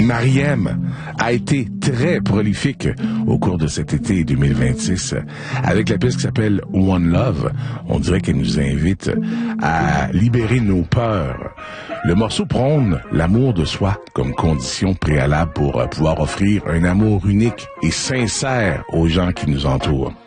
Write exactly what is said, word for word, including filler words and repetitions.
Mariem a été très prolifique au cours de cet été deux mille vingt-six avec la pièce qui s'appelle One Love. On dirait qu'elle nous invite à libérer nos peurs. Le morceau prône l'amour de soi comme condition préalable pour pouvoir offrir un amour unique et sincère aux gens qui nous entourent.